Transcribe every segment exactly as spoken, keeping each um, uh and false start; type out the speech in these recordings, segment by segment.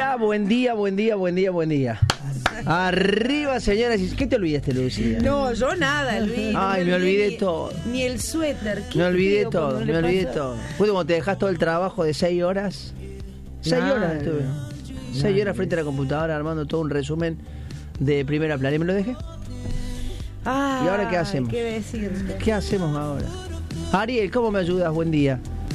día, buen día, buen día, buen día, buen día. Arriba, señoras. ¿Qué te olvidaste, Lucía? No, yo nada, Luis. Ay, no me olvidé ni, todo. Ni el suéter. Me olvidé todo, me olvidé todo. Fue como te dejas todo el trabajo de seis horas. Seis no, horas estuve. No, seis no, horas frente a la computadora armando todo un resumen de Primera Plana. ¿Y me lo dejé? Ah, ¿y ahora qué hacemos? ¿Qué decirte? ¿Qué hacemos ahora? Ariel, ¿cómo me ayudas? Buen día.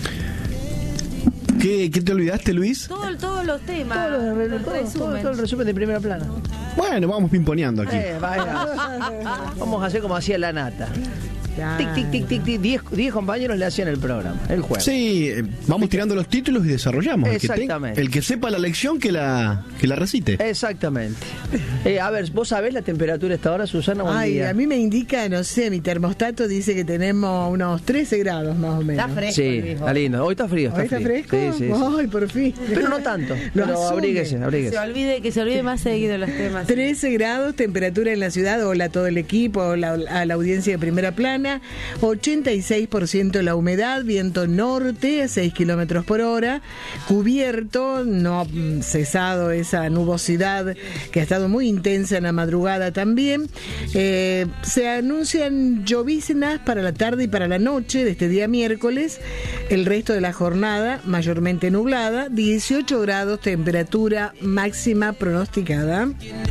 ¿Qué, ¿Qué te olvidaste, Luis? Todo, todos los temas. Todo, todo, el todo, resumen. todo, todo el resumen de Primera Plana. Bueno, vamos pimponeando aquí. Eh, vaya. Vamos a hacer como hacía la nata. Tic, tic, tic, tic, tic. Diez, diez compañeros le hacían el programa, el juego. Sí, eh, vamos tirando los títulos y desarrollamos. El que, exactamente. te, el que sepa la lección que la que la recite. Exactamente. Eh, a ver, ¿vos sabés la temperatura a esta hora, Susana? Buen Ay, día. a mí me indica, no sé, mi termostato dice que tenemos unos trece grados más o menos. Está fresco. Sí, está lindo. Hoy está frío. Está ¿Hoy está frío. fresco? Sí, sí, sí. Ay, por fin. Pero no tanto. Lo Pero asume. abríguese, abríguese. Se olvide, que se olvide más seguido los temas. trece grados, temperatura en la ciudad. Hola a todo el equipo, hola a la audiencia de Primera Plana. ochenta y seis por ciento la humedad, viento norte a seis kilómetros por hora, cubierto, no ha cesado esa nubosidad que ha estado muy intensa en la madrugada también. Eh, se anuncian lloviznas para la tarde y para la noche de este día miércoles. El resto de la jornada mayormente nublada, dieciocho grados, temperatura máxima pronosticada.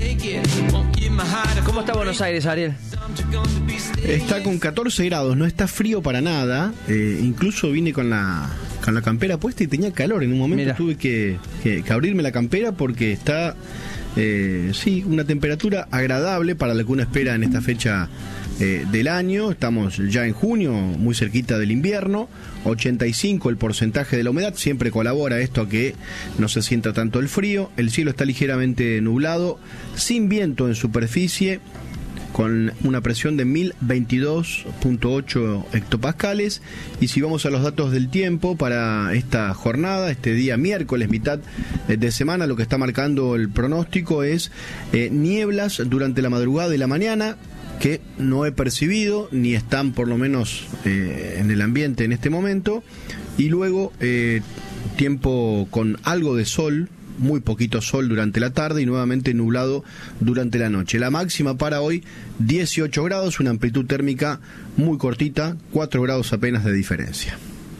¿Cómo está Buenos Aires, Ariel? Está con catorce grados, no está frío para nada. Eh, incluso vine con la con la campera puesta y tenía calor. En un momento Mira. tuve que, que, que abrirme la campera porque está, eh, sí, una temperatura agradable para la que uno espera en esta fecha eh, del año. Estamos ya en junio, muy cerquita del invierno. ochenta y cinco el porcentaje de la humedad, siempre colabora esto a que no se sienta tanto el frío. El cielo está ligeramente nublado, sin viento en superficie, con una presión de mil veintidós punto ocho hectopascales. Y si vamos a los datos del tiempo para esta jornada, este día miércoles, mitad de semana, lo que está marcando el pronóstico es eh, nieblas durante la madrugada y la mañana, que no he percibido, ni están por lo menos eh, en el ambiente en este momento. Y luego eh, tiempo con algo de sol, muy poquito sol durante la tarde y nuevamente nublado durante la noche. La máxima para hoy, dieciocho grados, una amplitud térmica muy cortita, cuatro grados apenas de diferencia.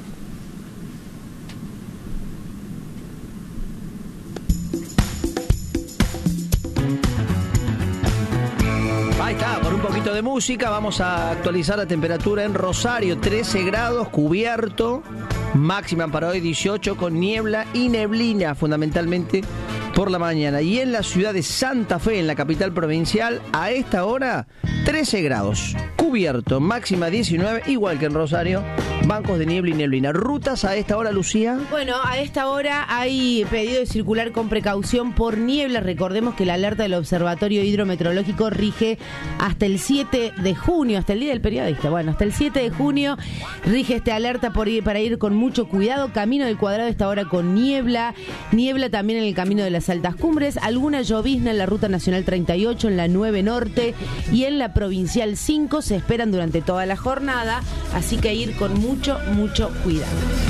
Ahí está, con un poquito de música vamos a actualizar la temperatura en Rosario, trece grados, cubierto. Máxima para hoy dieciocho, con niebla y neblina fundamentalmente por la mañana. Y en la ciudad de Santa Fe, en la capital provincial, a esta hora trece grados, cubierto, máxima diecinueve, igual que en Rosario, bancos de niebla y neblina. ¿Rutas a esta hora, Lucía? Bueno, a esta hora hay pedido de circular con precaución por niebla. Recordemos que la alerta del Observatorio Hidrometeorológico rige hasta el siete de junio, hasta el día del periodista. Bueno, hasta el siete de junio rige esta alerta por ir, para ir con mucho cuidado. Camino del Cuadrado a esta hora con niebla, niebla también en el camino de las altas cumbres, alguna llovizna en la Ruta Nacional treinta y ocho, en la nueve Norte y en la Provincial cinco se esperan durante toda la jornada, así que ir con mucho, mucho cuidado.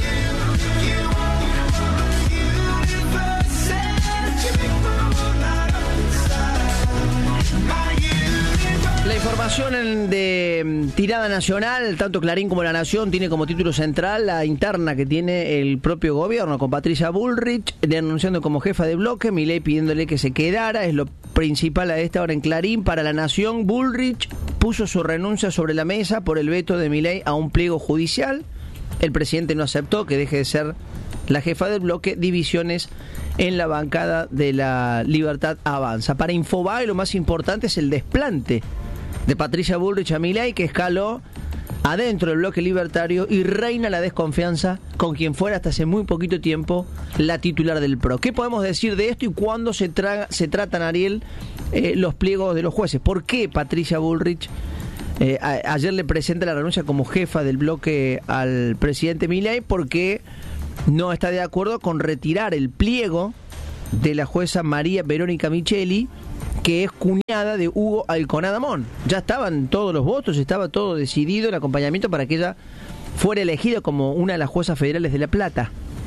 La información de tirada nacional, tanto Clarín como La Nación, tiene como título central la interna que tiene el propio gobierno, con Patricia Bullrich denunciando como jefa de bloque, Milei pidiéndole que se quedara. Es lo principal a esta hora en Clarín. Para La Nación, Bullrich puso su renuncia sobre la mesa por el veto de Milei a un pliego judicial. El presidente no aceptó que deje de ser la jefa del bloque. Divisiones en la bancada de la Libertad Avanza. Para Infobae, lo más importante es el desplante de Patricia Bullrich a Milei, que escaló adentro del bloque libertario y reina la desconfianza con quien fuera hasta hace muy poquito tiempo la titular del P R O. ¿Qué podemos decir de esto y cuándo se, tra- se tratan, Ariel, eh, los pliegos de los jueces? ¿Por qué Patricia Bullrich eh, a- ayer le presenta la renuncia como jefa del bloque al presidente Milei? Porque no está de acuerdo con retirar el pliego de la jueza María Verónica Micheli, que es cuñada de Hugo Alconada Mon. Ya estaban todos los votos, estaba todo decidido, el acompañamiento para que ella fuera elegida como una de las juezas federales de La Plata.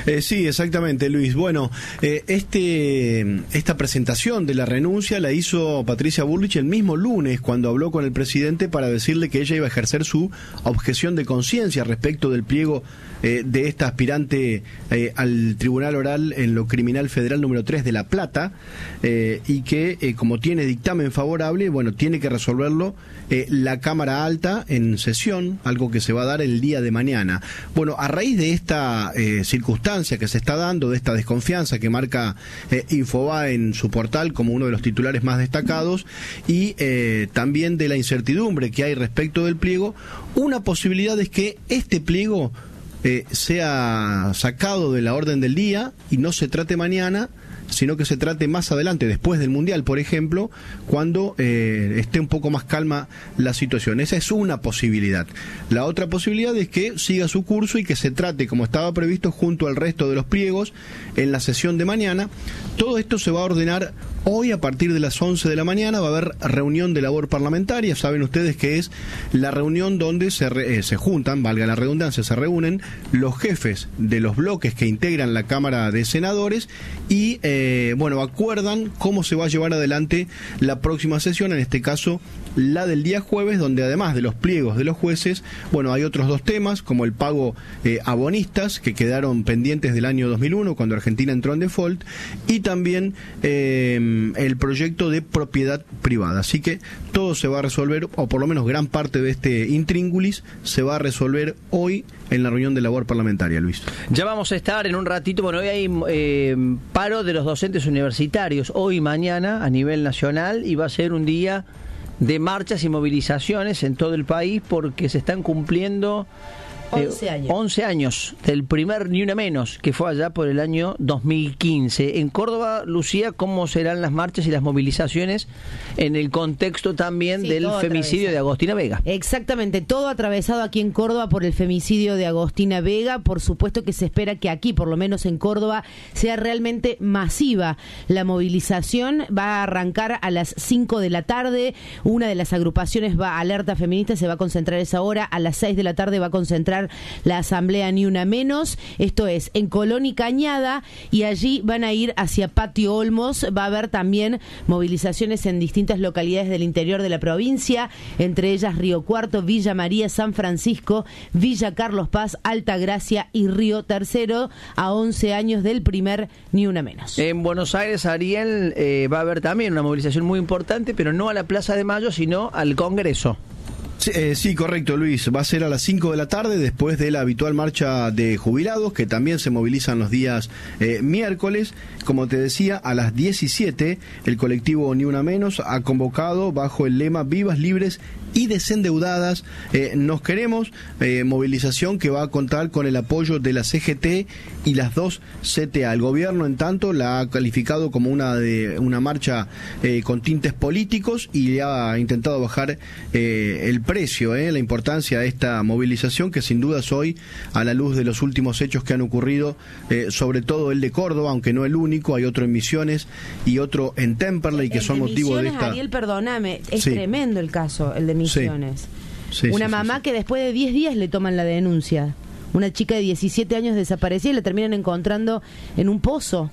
Eh, sí, exactamente, Luis. Bueno, eh, este esta presentación de la renuncia la hizo Patricia Bullrich el mismo lunes cuando habló con el presidente para decirle que ella iba a ejercer su objeción de conciencia respecto del pliego eh, de esta aspirante eh, al Tribunal Oral en lo Criminal Federal número tres de La Plata, eh, y que eh, como tiene dictamen favorable, bueno, tiene que resolverlo eh, la Cámara Alta en sesión, algo que se va a dar el día de mañana. Bueno, a raíz de esta eh, circunstancia que se está dando, de esta desconfianza que marca eh, Infobae en su portal como uno de los titulares más destacados, y eh, también de la incertidumbre que hay respecto del pliego, una posibilidad es que este pliego eh, sea sacado de la orden del día y no se trate mañana, sino que se trate más adelante, después del Mundial, por ejemplo, cuando eh, esté un poco más calma la situación. Esa es una posibilidad. La otra posibilidad es que siga su curso y que se trate, como estaba previsto, junto al resto de los pliegos en la sesión de mañana. Todo esto se va a ordenar hoy a partir de las once de la mañana. Va a haber reunión de labor parlamentaria. Saben ustedes que es la reunión donde se, re, eh, se juntan, valga la redundancia, se reúnen los jefes de los bloques que integran la Cámara de Senadores y eh, Eh, bueno, acuerdan cómo se va a llevar adelante la próxima sesión, en este caso la del día jueves, donde además de los pliegos de los jueces, bueno, hay otros dos temas, como el pago eh, a bonistas, que quedaron pendientes del año dos mil uno, cuando Argentina entró en default, y también eh, el proyecto de propiedad privada. Así que todo se va a resolver, o por lo menos gran parte de este intríngulis, se va a resolver hoy en la reunión de labor parlamentaria, Luis. Ya vamos a estar en un ratito, bueno, hoy hay eh, paro de los docentes universitarios, hoy y mañana a nivel nacional, y va a ser un día de marchas y movilizaciones en todo el país porque se están cumpliendo eh, once años. once años del primer Ni Una Menos, que fue allá por el año dos mil quince. En Córdoba, Lucía, ¿cómo serán las marchas y las movilizaciones en el contexto también sí, del femicidio de Agostina Vega? Exactamente, todo atravesado aquí en Córdoba por el femicidio de Agostina Vega. Por supuesto que se espera que aquí, por lo menos en Córdoba, sea realmente masiva la movilización. Va a arrancar a las cinco de la tarde. Una de las agrupaciones va Alerta Feminista, se va a concentrar esa hora. A las seis de la tarde va a concentrar la asamblea Ni Una Menos. Esto es en Colón y Cañada, y allí van a ir hacia Patio Olmos. Va a haber también movilizaciones en distintas localidades del interior de la provincia, entre ellas Río Cuarto, Villa María, San Francisco, Villa Carlos Paz, Altagracia y Río Tercero, a once años del primer Ni Una Menos. En Buenos Aires, Ariel, eh, va a haber también una movilización muy importante, pero no a la Plaza de Mayo, sino al Congreso. Sí, eh, sí, correcto, Luis. Va a ser a las cinco de la tarde, después de la habitual marcha de jubilados, que también se movilizan los días eh, miércoles. Como te decía, a las diecisiete, el colectivo Ni Una Menos ha convocado bajo el lema Vivas, Libres y Desendeudadas. Eh, nos queremos, eh, movilización que va a contar con el apoyo de la C G T y las dos C T A. El gobierno, en tanto, la ha calificado como una de una marcha eh, con tintes políticos y ha intentado bajar eh, el precio, eh, la importancia de esta movilización, que sin dudas hoy, a la luz de los últimos hechos que han ocurrido, eh, sobre todo el de Córdoba, aunque no el único, hay otro en Misiones y otro en Temperley, que el son de motivo Misiones, de esta... Ariel, perdóname, es sí. tremendo el caso, el de Misiones. Sí. Sí, Una sí, mamá sí, sí. que después de diez días le toman la denuncia. Una chica de diecisiete años desaparecida y la terminan encontrando en un pozo.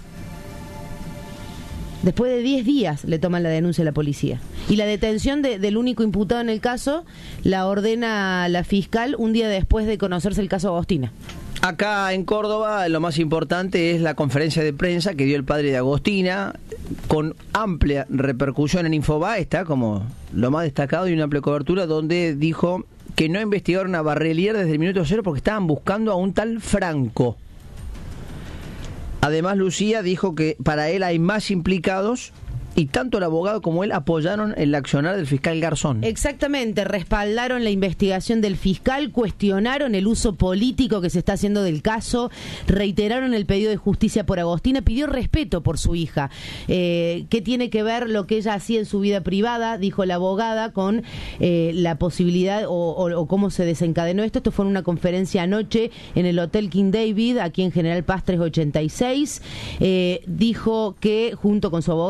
Después de diez días le toman la denuncia a la policía. Y la detención de, del único imputado en el caso la ordena la fiscal un día después de conocerse el caso Agostina. Acá en Córdoba lo más importante es la conferencia de prensa que dio el padre de Agostina, con amplia repercusión en Infobae, está como lo más destacado y una amplia cobertura, donde dijo que no investigaron a Barrelier desde el minuto cero porque estaban buscando a un tal Franco. Además, Lucía dijo que para él hay más implicados y tanto el abogado como él apoyaron el accionar del fiscal Garzón. Exactamente, respaldaron la investigación del fiscal, cuestionaron el uso político que se está haciendo del caso, reiteraron el pedido de justicia por Agostina, pidió respeto por su hija. Eh, ¿Qué tiene que ver lo que ella hacía en su vida privada, dijo la abogada, con eh, la posibilidad o, o, o cómo se desencadenó esto? Esto fue en una conferencia anoche en el Hotel King David, aquí en General Paz trescientos ochenta y seis. Eh, dijo que junto con su abogada, decías vos,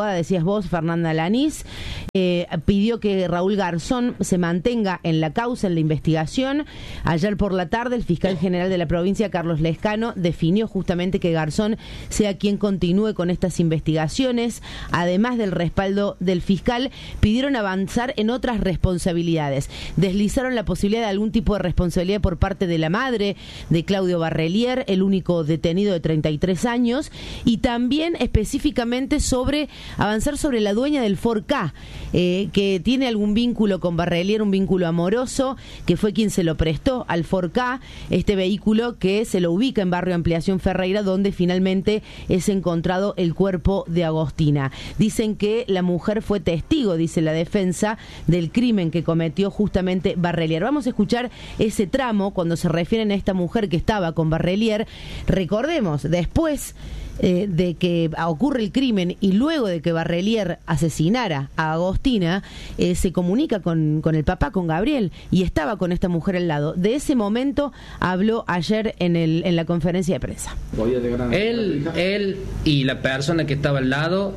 vos, Fernanda Lanís, eh, pidió que Raúl Garzón se mantenga en la causa, en la investigación. Ayer por la tarde, el fiscal general de la provincia, Carlos Lescano, definió justamente que Garzón sea quien continúe con estas investigaciones. Además del respaldo del fiscal, pidieron avanzar en otras responsabilidades. Deslizaron la posibilidad de algún tipo de responsabilidad por parte de la madre de Claudio Barrelier, el único detenido de treinta y tres años, y también específicamente sobre avanzar sobre la dueña del Ford Ka, eh, que tiene algún vínculo con Barrelier, un vínculo amoroso, que fue quien se lo prestó al Ford Ka, este vehículo que se lo ubica en Barrio Ampliación Ferreira, donde finalmente es encontrado el cuerpo de Agostina. Dicen que la mujer fue testigo, dice la defensa, del crimen que cometió justamente Barrelier. Vamos a escuchar ese tramo cuando se refieren a esta mujer que estaba con Barrelier. Recordemos, después eh, de que ocurre el crimen y luego de que Barrelier asesinara a Agostina, eh, se comunica con, con el papá, con Gabriel, y estaba con esta mujer al lado. De ese momento habló ayer en, el, en la conferencia de prensa. Él, él y la persona que estaba al lado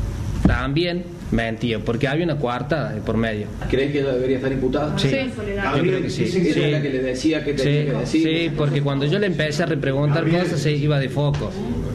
también mentía, porque había una cuarta por medio. ¿Crees que ella debería estar imputada? Sí, sí. Yo creo que sí. Dicen que sí. era la que le decía que tenía sí. que decir. Sí, porque cuando yo le empecé a repreguntar cosas, se iba de foco.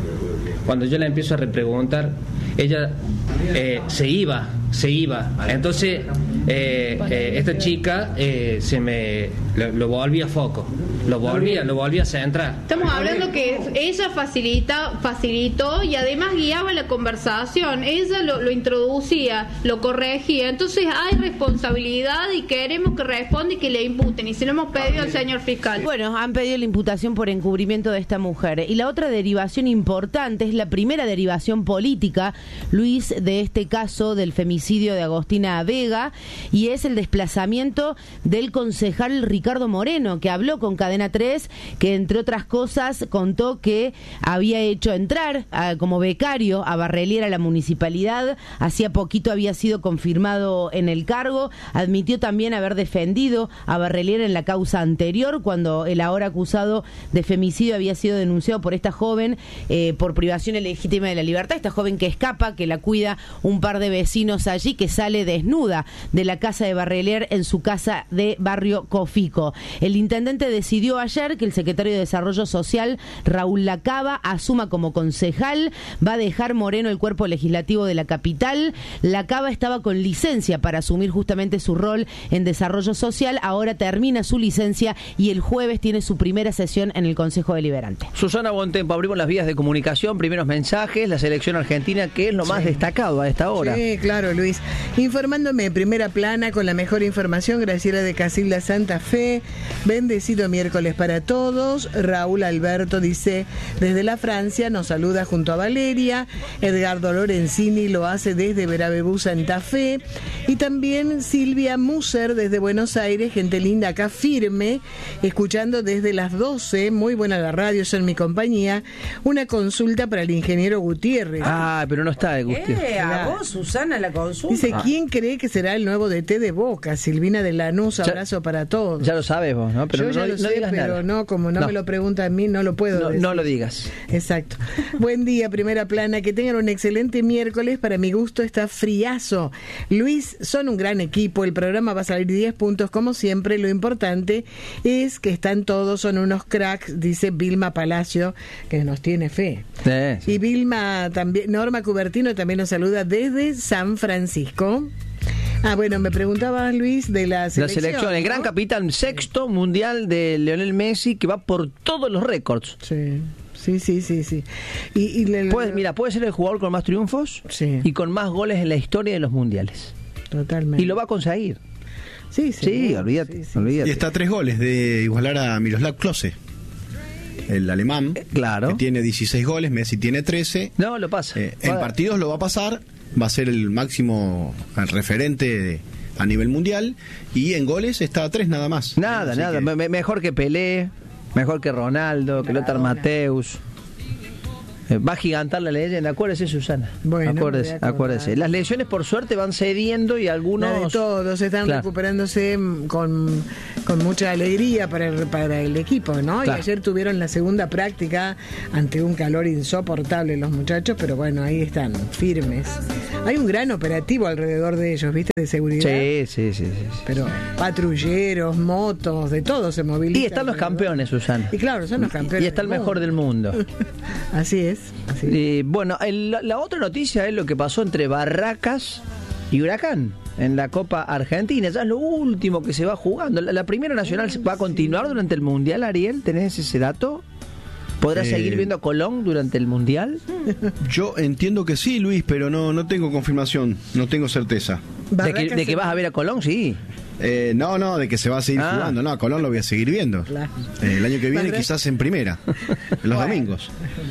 Cuando yo le empiezo a repreguntar, ella eh, se iba, se iba. Entonces, eh, eh, esta chica eh, se me lo, lo volvía a foco, lo volvía, lo volvía a centrar. Estamos hablando que ella facilita, facilitó y además guiaba la conversación. Ella lo, lo introducía, lo corregía. Entonces hay responsabilidad y queremos que responda y que le imputen. Y se lo hemos pedido al señor fiscal. Bueno, han pedido la imputación por encubrimiento de esta mujer. Y la otra derivación importante es la primera derivación política, Luis, de este caso del femicidio de Agostina Vega, y es el desplazamiento del concejal Ricardo Moreno, que habló con Cadena tres, que entre otras cosas contó que había hecho entrar a, como becario a Barrelier a la municipalidad. Hacía poquito había sido confirmado en el cargo. Admitió también haber defendido a Barrelier en la causa anterior, cuando el ahora acusado de femicidio había sido denunciado por esta joven eh, por privación ilegítima de la libertad. Esta joven que escapa, que la cuida un par de vecinos allí, que sale desnuda de la casa de Barrelier en su casa de Barrio Cofico. El intendente decidió ayer que el secretario de Desarrollo Social, Raúl Lacaba, asuma como concejal. Va a dejar Moreno el cuerpo legislativo de la capital. Lacaba estaba con licencia para asumir justamente su rol en Desarrollo Social. Ahora termina su licencia y el jueves tiene su primera sesión en el Consejo Deliberante. Susana Bontempo, abrimos las vías de comunicación, primeros mensajes, la selección argentina, que es lo más sí. destacado a esta hora. Sí, claro, Luis. Informándome en primera plana con la mejor información, Graciela de Casilda Santa Fe. Bendecido miércoles para todos. Raúl Alberto dice, desde la Francia nos saluda junto a Valeria. Edgardo Lorenzini lo hace desde Verabebú, Santa Fe. Y también Silvia Muser desde Buenos Aires, gente linda acá firme, escuchando desde las doce, muy buena la radio, son mi compañía, una consulta para el ingeniero Gutiérrez. Ah, pero no está de Gutiérrez. Eh, a vos, Susana, la consulta. Dice, ¿quién cree que será el nuevo D T de Boca? Silvina de Lanús, abrazo ya, para todos. Ya lo sabes vos, ¿no? Pero Yo no, ya lo no sé, digas pero nada. no, como no, no me lo pregunta a mí, no lo puedo no, decir. No lo digas. Exacto. Buen día, primera plana, que tengan un excelente miércoles, para mi gusto está friazo. Luis, son un gran equipo, el programa va a salir diez puntos como siempre, lo importante es que están todos, son unos cracks, dice Vilma Palacio, que nos tiene fe. Sí, sí. Y Vilma también, Norma Cubertino también nos saluda desde San Francisco. Ah, bueno, me preguntaba Luis de la selección. La selección, ¿no? El gran capitán, sexto mundial de Lionel Messi, que va por todos los récords. Sí. Sí, sí, sí, sí. Y, y le, puede, mira, puede ser el jugador con más triunfos sí. y con más goles en la historia de los mundiales. Totalmente. Y lo va a conseguir. Sí, sí. Sí, olvídate, sí, sí. olvídate. Y está a tres goles de igualar a Miroslav Klose, el alemán, eh, claro. que tiene dieciséis goles, Messi tiene trece. No, lo pasa. Eh, en partidos lo va a pasar, va a ser el máximo el referente de, a nivel mundial, y en goles está a tres nada más. Nada, Así nada. Que... Me, mejor que Pelé, mejor que Ronaldo, que Lothar Matthäus. Eh, va a gigantar la leyenda, acuérdese, Susana. Bueno, acuérdese, acuérdese. Las lesiones por suerte van cediendo y algunos... La de todos están claro. recuperándose con, con mucha alegría para el, para el equipo, ¿no? Claro. Y ayer tuvieron la segunda práctica ante un calor insoportable los muchachos, pero bueno, ahí están, firmes. Hay un gran operativo alrededor de ellos, ¿viste? De seguridad. Sí, sí, sí, sí, sí. Pero patrulleros, motos, de todo se movilizan. Y están los campeones, Susana. Y claro, son los campeones. Y está el del mejor mundo. del mundo. Así es. Así es. Eh, bueno, el, la, la otra noticia es lo que pasó entre Barracas y Huracán en la Copa Argentina. Ya es lo último que se va jugando. La, la Primera Nacional va a continuar durante el Mundial, Ariel. ¿Tenés ese dato? ¿Podrás Eh, seguir viendo a Colón durante el Mundial? Yo entiendo que sí, Luis, pero no, no tengo confirmación, no tengo certeza. ¿De que, Barracas de que se- vas a ver a Colón? Sí. Eh, no, no, de que se va a seguir Ah. jugando. No, a Colón lo voy a seguir viendo. Claro. Eh, el año que viene Barra- quizás en primera, en los domingos.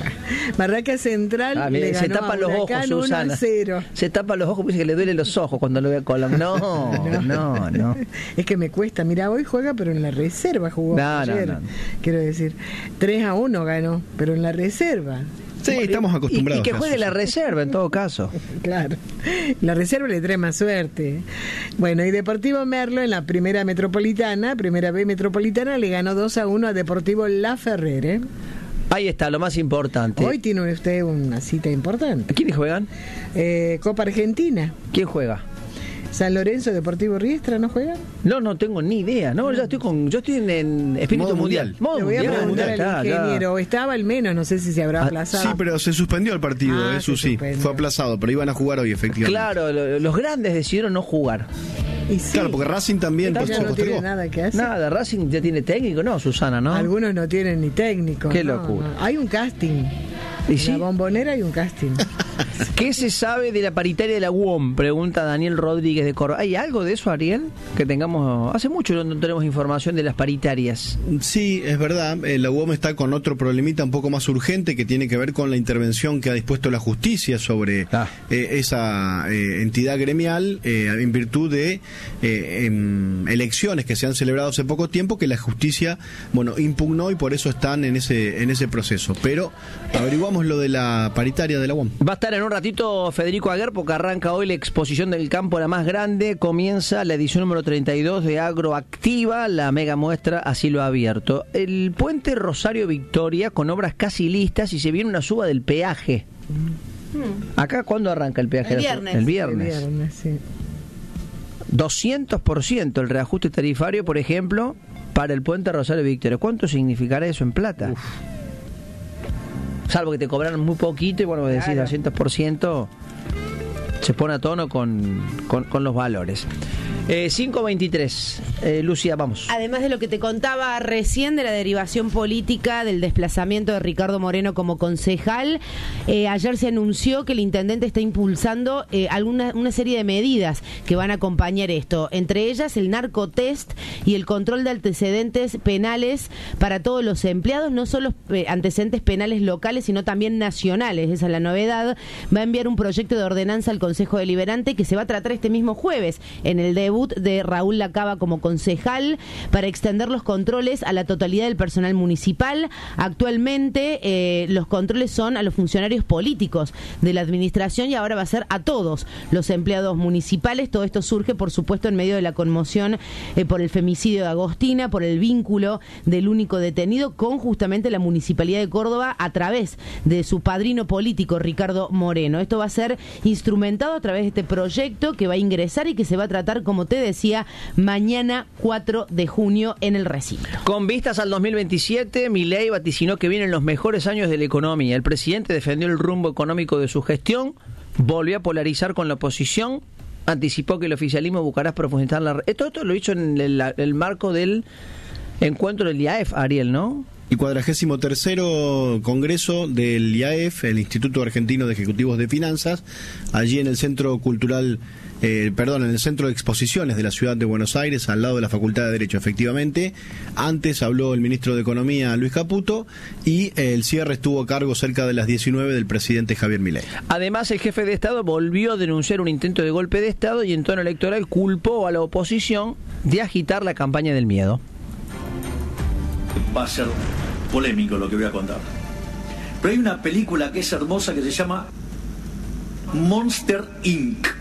Barraca Central Ah, mire, le se ganó tapa a los ojos, Huracán uno a Susana. cero. Se tapa los ojos porque dice que le duelen los ojos cuando lo ve a Colón. No, no, no. Es que me cuesta. Mira, hoy juega, pero en la reserva jugó No, no, ayer. no. Quiero decir, tres a uno ganó, pero en la reserva. Sí, estamos Y, acostumbrados. y que a juegue eso. la reserva en todo caso. Claro. La reserva le trae más suerte. Bueno, y Deportivo Merlo en la primera metropolitana, primera B metropolitana, le ganó dos a uno a Deportivo La Ferrere. Ahí está, lo más importante. Hoy tiene usted una cita importante. ¿Quiénes juegan? Eh, Copa Argentina. ¿Quién juega? San Lorenzo, Deportivo Riestra, ¿no juegan? No, no tengo ni idea. No, ya estoy con, yo estoy en, en espíritu Modo mundial. mundial. Modo Le voy a mundial, preguntar mundial, al está, ya. ingeniero. Estaba al menos, no sé si se habrá Ah, aplazado. Sí, pero se suspendió el partido, Ah, eso se sí. suspendió. Fue aplazado, pero iban a jugar hoy, efectivamente. Claro, lo- los grandes decidieron no jugar. Y sí, Claro, porque Racing también ya pues, no tiene postergó. nada que hacer. Nada, Racing ya tiene técnico, ¿no, Susana, no? Algunos no tienen ni técnico. Qué no, locura. no. Hay un casting. ¿Y En sí? la Bombonera hay un casting. ¿Qué se sabe de la paritaria de la U O M? Pregunta Daniel Rodríguez de Córdoba. ¿Hay algo de eso, Ariel? Que tengamos... Hace mucho no tenemos información de las paritarias. Sí, es verdad. Eh, la U O M está con otro problemita un poco más urgente que tiene que ver con la intervención que ha dispuesto la justicia sobre Ah. eh, esa eh, entidad gremial eh, en virtud de eh, em, elecciones que se han celebrado hace poco tiempo que la justicia, bueno, impugnó y por eso están en ese en ese proceso. Pero averiguamos lo de la paritaria de la U O M. Va a estar en un ratito Federico Aguer porque arranca hoy la exposición del campo, la más grande. Comienza la edición número treinta y dos de Agroactiva, la mega muestra a cielo abierto. El puente Rosario Victoria con obras casi listas y se viene una suba del peaje. ¿Acá cuándo arranca el peaje? El viernes. El viernes. El viernes, sí. doscientos por ciento el reajuste tarifario, por ejemplo, para el puente Rosario Victoria. ¿Cuánto significará eso en plata? Uf. Salvo que te cobraron muy poquito y bueno, decís Claro. doscientos por ciento, se pone a tono con, con, con los valores. Eh, cinco veintitrés. Eh, Lucía, vamos. Además de lo que te contaba recién de la derivación política del desplazamiento de Ricardo Moreno como concejal, eh, ayer se anunció que el intendente está impulsando eh, alguna una serie de medidas que van a acompañar esto, entre ellas el narcotest y el control de antecedentes penales para todos los empleados, no solo eh, antecedentes penales locales, sino también nacionales. Esa es la novedad. Va a enviar un proyecto de ordenanza al Consejo Deliberante que se va a tratar este mismo jueves en el debut de Raúl Lacaba como concejal para extender los controles a la totalidad del personal municipal. Actualmente eh, los controles son a los funcionarios políticos de la administración y ahora va a ser a todos los empleados municipales. Todo esto surge, por supuesto, en medio de la conmoción eh, por el femicidio de Agostina, por el vínculo del único detenido con justamente la Municipalidad de Córdoba a través de su padrino político, Ricardo Moreno. Esto va a ser instrumentado a través de este proyecto que va a ingresar y que se va a tratar, como te decía, mañana cuatro de junio en el recinto. Con vistas al dos mil veintisiete, Milei vaticinó que vienen los mejores años de la economía. El presidente defendió el rumbo económico de su gestión, volvió a polarizar con la oposición, anticipó que el oficialismo buscará profundizar la... Esto, esto lo hizo en el, el marco del encuentro del I A E F, Ariel, ¿no? El cuadragésimo tercero congreso del I A E F, el Instituto Argentino de Ejecutivos de Finanzas, allí en el Centro Cultural, eh, perdón, en el Centro de Exposiciones de la Ciudad de Buenos Aires, al lado de la Facultad de Derecho, efectivamente. Antes habló el ministro de Economía, Luis Caputo, y eh, el cierre estuvo a cargo cerca de las diecinueve del presidente Javier Milei. Además, el jefe de Estado volvió a denunciar un intento de golpe de Estado y en tono electoral culpó a la oposición de agitar la campaña del miedo. Va a ser polémico lo que voy a contar. Pero hay una película que es hermosa que se llama Monster incorporated.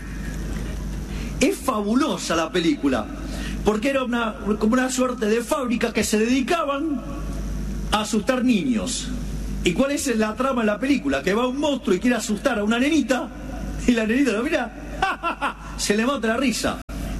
Es fabulosa la película, porque era una, como una suerte de fábrica que se dedicaban a asustar niños. ¿Y cuál es la trama de la película? Que va un monstruo y quiere asustar a una nenita, y la nenita lo mira, ¡ja, ja, ja! Se le mata la risa.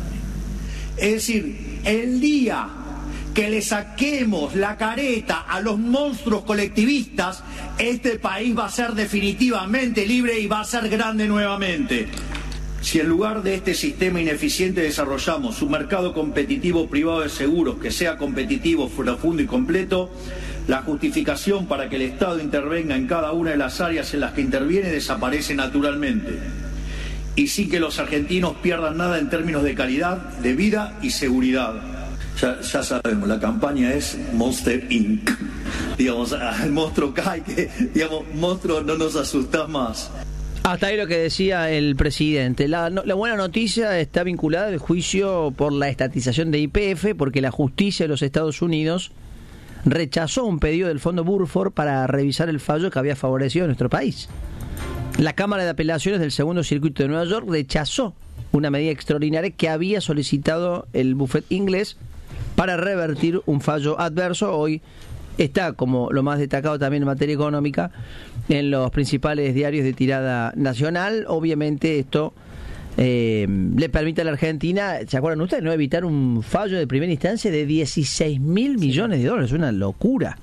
Es decir, el día que le saquemos la careta a los monstruos colectivistas, este país va a ser definitivamente libre y va a ser grande nuevamente. Si en lugar de este sistema ineficiente desarrollamos un mercado competitivo privado de seguros que sea competitivo, profundo y completo, la justificación para que el Estado intervenga en cada una de las áreas en las que interviene desaparece naturalmente. Y sin que los argentinos pierdan nada en términos de calidad, de vida y seguridad. Ya, ya sabemos, la campaña es Monster incorporated. Digamos, el monstruo cae, que, digamos, monstruo, no nos asustás más. Hasta ahí lo que decía el presidente. La, no, la buena noticia está vinculada al juicio por la estatización de Y P F, porque la justicia de los Estados Unidos rechazó un pedido del Fondo Burford para revisar el fallo que había favorecido a nuestro país. La Cámara de Apelaciones del Segundo Circuito de Nueva York rechazó una medida extraordinaria que había solicitado el bufete inglés para revertir un fallo adverso. Hoy está, como lo más destacado también en materia económica, en los principales diarios de tirada nacional. Obviamente esto eh, le permite a la Argentina, ¿se acuerdan ustedes, no evitar un fallo de primera instancia de dieciséis mil millones de dólares? Una locura.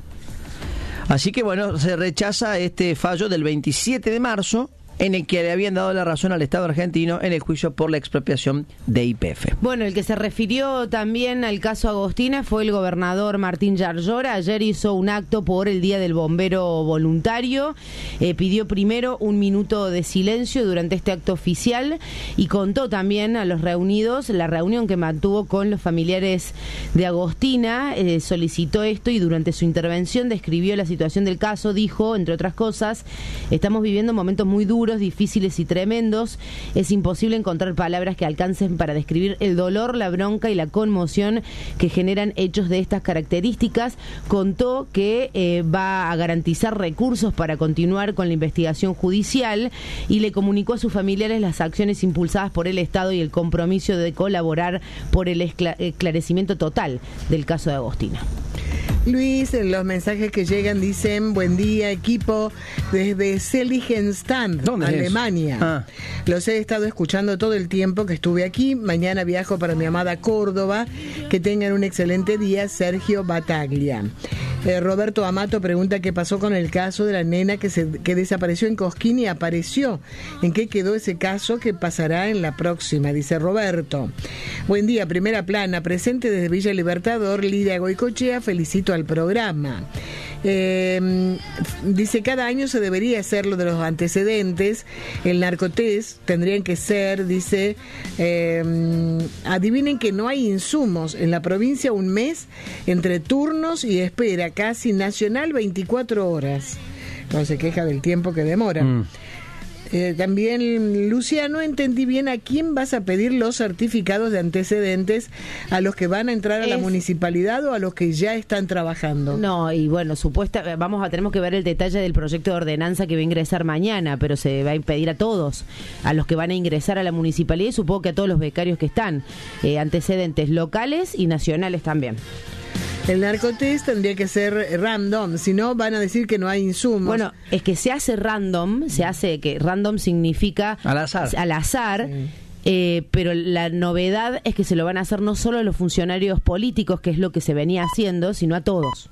Así que bueno, se rechaza este fallo del veintisiete de marzo, en el que le habían dado la razón al Estado argentino en el juicio por la expropiación de Y P F. Bueno, el que se refirió también al caso Agostina fue el gobernador Martín Yarlora. Ayer hizo un acto por el Día del Bombero Voluntario. Eh, pidió primero un minuto de silencio durante este acto oficial y contó también a los reunidos la reunión que mantuvo con los familiares de Agostina. Eh, solicitó esto y durante su intervención describió la situación del caso. Dijo, entre otras cosas, estamos viviendo momentos muy duros, difíciles y tremendos. Es imposible encontrar palabras que alcancen para describir el dolor, la bronca y la conmoción que generan hechos de estas características. Contó que eh, va a garantizar recursos para continuar con la investigación judicial y le comunicó a sus familiares las acciones impulsadas por el Estado y el compromiso de colaborar por el escla- esclarecimiento total del caso de Agostina. Luis, los mensajes que llegan dicen: buen día, equipo, desde Seligenstadt, Alemania. Ah. Los he estado escuchando todo el tiempo que estuve aquí. Mañana viajo para mi amada Córdoba. Que tengan un excelente día. Sergio Bataglia. Eh, Roberto Amato pregunta qué pasó con el caso de la nena que se que desapareció en Cosquín y apareció. ¿En qué quedó ese caso? ¿Qué pasará en la próxima? Dice Roberto. Buen día, primera plana, presente desde Villa Libertador, Lidia Goicochea, felicito al programa. Eh, dice, cada año se debería hacer lo de los antecedentes, el narcotest tendrían que ser, dice, eh, adivinen que no hay insumos en la provincia, un mes entre turnos y espera, casi nacional veinticuatro horas. No se queja del tiempo que demora. Mm. Eh, también, Luciano, entendí bien a quién vas a pedir los certificados de antecedentes, a los que van a entrar a es... la municipalidad o a los que ya están trabajando. No, y bueno, supuesta, vamos a tenemos que ver el detalle del proyecto de ordenanza que va a ingresar mañana, pero se va a pedir a todos, a los que van a ingresar a la municipalidad y supongo que a todos los becarios que están, eh, antecedentes locales y nacionales también. El narcotest tendría que ser random, si no van a decir que no hay insumos. Bueno, es que se hace random, se hace que random significa al azar, al azar sí. eh, pero la novedad es que se lo van a hacer no solo a los funcionarios políticos, que es lo que se venía haciendo, sino a todos.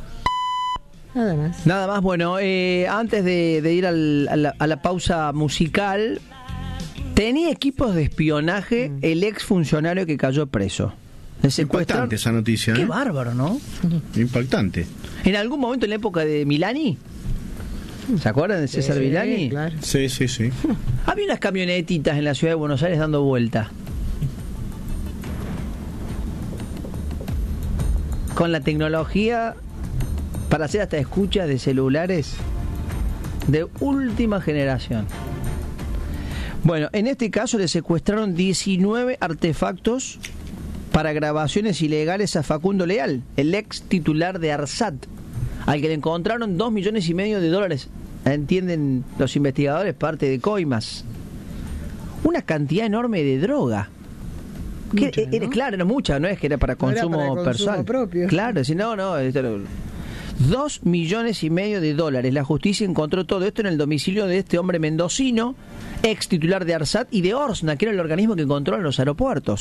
Nada más. Nada más, bueno, eh, antes de, de ir al, a, la, a la pausa musical, tenía equipos de espionaje mm. el ex funcionario que cayó preso. Impactante esa noticia. Qué ¿eh? bárbaro, ¿no? Impactante. En algún momento en la época de Milani, ¿se acuerdan de César sí, Milani? Claro. Sí, sí, sí. Había unas camionetitas en la ciudad de Buenos Aires dando vuelta, con la tecnología para hacer hasta escuchas de celulares de última generación. Bueno, en este caso le secuestraron diecinueve artefactos para grabaciones ilegales a Facundo Leal, el ex titular de ARSAT. al que le encontraron dos millones y medio de dólares, entienden los investigadores, parte de coimas. Una cantidad enorme de droga. Que Mucha, era, ¿no? Claro, era mucha, no es que era para No consumo era para consumo personal. propio. Claro, si no, no. Esto era- Dos millones y medio de dólares. La justicia encontró todo esto en el domicilio de este hombre mendocino, ex titular de ARSAT y de ORSNA, que era el organismo que controla los aeropuertos.